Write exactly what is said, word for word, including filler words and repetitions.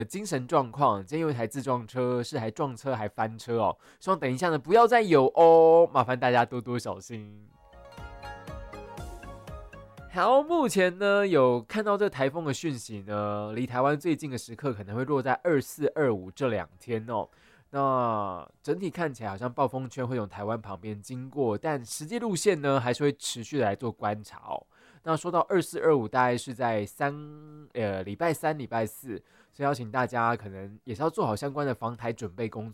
精神状况。今天有一台自撞车，是还撞车还翻车哦，希望等一下呢不要再有哦，麻烦大家多多小心。好，目前呢有看到这台风的讯息呢，离台湾最近的时刻可能会落在二四、二五这两天哦。那整体看起来好像暴风圈会从台湾旁边经过，但实际路线呢还是会持续的来做观察哦。那说到二四、二五，大概是在三呃礼拜三、礼拜四，所以邀请大家可能也是要做好相关的防台准备工作。